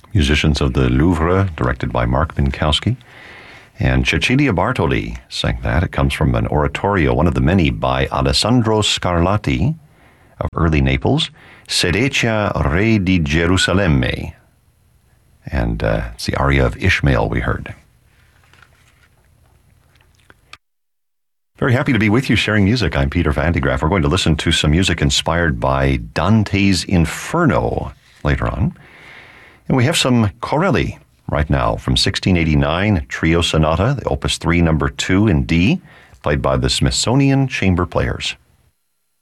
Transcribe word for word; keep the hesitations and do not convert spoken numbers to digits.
musicians of the Louvre, directed by Mark Minkowski. And Cecilia Bartoli sang that. It comes from an oratorio, one of the many, by Alessandro Scarlatti of early Naples, Sedecia Re di Gerusalemme. And uh, it's the aria of Ishmael we heard. Very happy to be with you sharing music. I'm Peter Van de Graaff. We're going to listen to some music inspired by Dante's Inferno later on. And we have some Corelli right now from sixteen eighty-nine, Trio Sonata, the Opus three, number two in D, played by the Smithsonian Chamber Players.